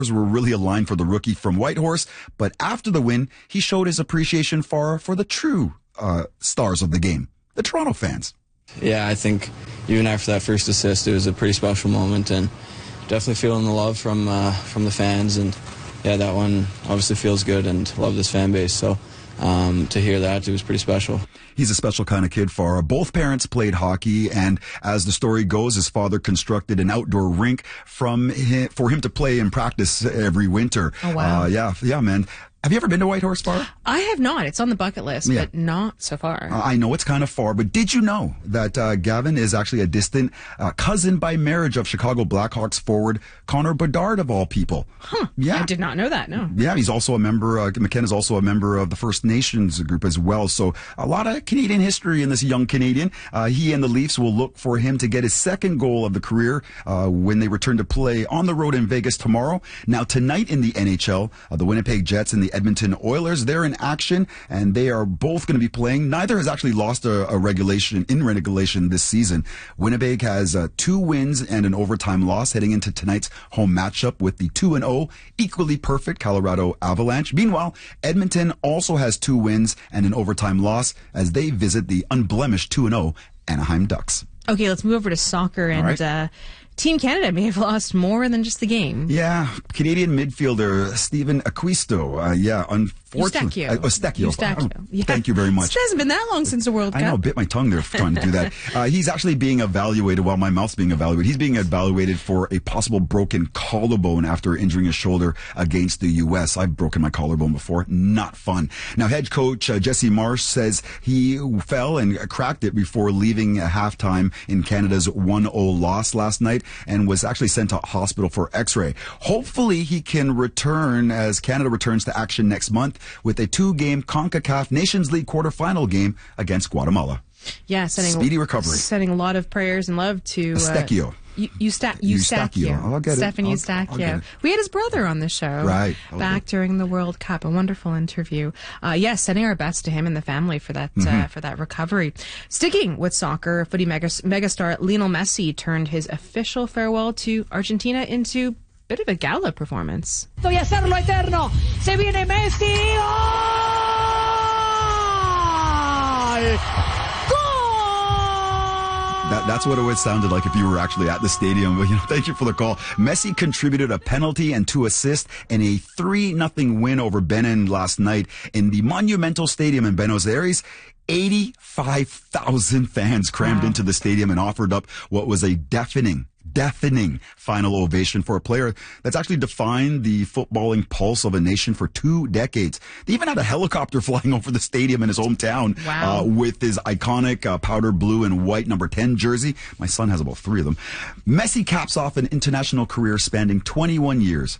were really aligned for the rookie from Whitehorse, but after the win, he showed his appreciation for the true stars of the game, the Toronto fans. Yeah, I think even after that first assist, it was a pretty special moment, and definitely feeling the love from the fans, and yeah, that one obviously feels good, and love this fan base. So to hear that, it was pretty special. He's a special kind of kid, Farah. Both parents played hockey, and as the story goes, his father constructed an outdoor rink for him to play and practice every winter. Oh, wow. Yeah, man. Have you ever been to Whitehorse, Farah? I have not. It's on the bucket list, but not so far. I know it's kind of far, but did you know that Gavin is actually a distant cousin by marriage of Chicago Blackhawks forward Connor Bedard, of all people? Huh. Yeah. I did not know that, no. Yeah, he's also a member, McKenna's also a member of the First Nations group as well. So a lot of Canadian history in this young Canadian. He and the Leafs will look for him to get his second goal of the career when they return to play on the road in Vegas tomorrow. Now, tonight in the NHL, the Winnipeg Jets and the Edmonton Oilers, they're in action, and they are both going to be playing. Neither has actually lost a regulation this season. Winnipeg has 2 wins and an overtime loss heading into tonight's home matchup with the 2-0 equally perfect Colorado Avalanche. Meanwhile, Edmonton also has 2 wins and an overtime loss as they visit the unblemished 2-0 Anaheim Ducks. Okay, let's move over to soccer, and Team Canada may have lost more than just the game. Yeah, Canadian midfielder Stephen Acquisto. Unfortunately. Eustachio. Yeah. Thank you very much. It hasn't been that long since the World Cup. I know, bit my tongue there trying to do that. He's actually being evaluated while my mouth's being evaluated. He's being evaluated for a possible broken collarbone after injuring his shoulder against the U.S. I've broken my collarbone before. Not fun. Now, head coach Jesse Marsh says he fell and cracked it before leaving at halftime in Canada's 1-0 loss last night and was actually sent to hospital for x-ray. Hopefully he can return as Canada returns to action next month with a 2-game CONCACAF Nations League quarterfinal game against Guatemala. Yeah, speedy recovery. Sending a lot of prayers and love to Eustachio. Eustachio. I'll get it. Stefan Eustachio. We had his brother on the show back during the World Cup. A wonderful interview. Sending our best to him and the family for that recovery. Sticking with soccer, footy megastar Lionel Messi turned his official farewell to Argentina into a bit of a gala performance. Voy a hacerlo eterno. Se viene Messi. That's what it would sounded like if you were actually at the stadium. But, thank you for the call. Messi contributed a penalty and 2 assists in a 3-0 win over Benin last night in the Monumental Stadium in Buenos Aires. 85,000 fans crammed into the stadium and offered up what was a deafening final ovation for a player that's actually defined the footballing pulse of a nation for 2 decades. They even had a helicopter flying over the stadium in his hometown with his iconic powder blue and white number 10 jersey. My son has about 3 of them. Messi caps off an international career spanning 21 years.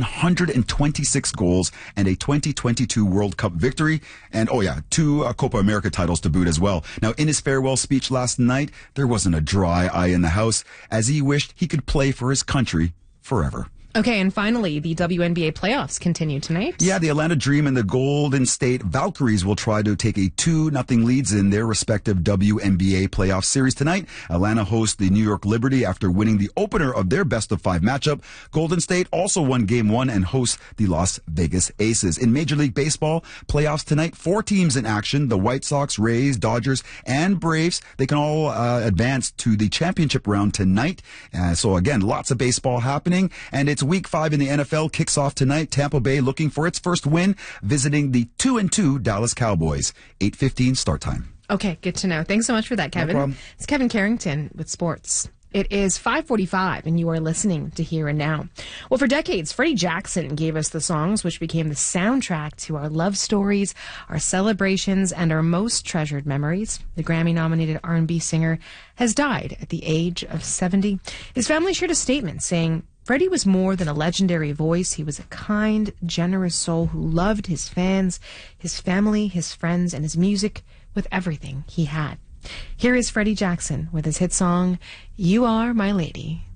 126 goals and a 2022 World Cup victory. And 2 Copa America titles to boot as well. Now, in his farewell speech last night, there wasn't a dry eye in the house as he wished he could play for his country forever. Okay, and finally, the WNBA playoffs continue tonight. Yeah, the Atlanta Dream and the Golden State Valkyries will try to take a 2-0 leads in their respective WNBA playoff series tonight. Atlanta hosts the New York Liberty after winning the opener of their best-of-5 matchup. Golden State also won Game 1 and hosts the Las Vegas Aces. In Major League Baseball, playoffs tonight, 4 teams in action. The White Sox, Rays, Dodgers, and Braves. They can all advance to the championship round tonight. So again, lots of baseball happening, and it's Week 5 in the NFL kicks off tonight. Tampa Bay looking for its first win, visiting the 2-2 Dallas Cowboys. 8:15 start time. Okay, good to know. Thanks so much for that, Kevin. No problem. It's Kevin Carrington with sports. It is 5:45, and you are listening to Here and Now. Well, for decades, Freddie Jackson gave us the songs which became the soundtrack to our love stories, our celebrations, and our most treasured memories. The Grammy-nominated R&B singer has died at the age of 70. His family shared a statement saying, Freddie was more than a legendary voice. He was a kind, generous soul who loved his fans, his family, his friends, and his music with everything he had. Here is Freddie Jackson with his hit song, You Are My Lady.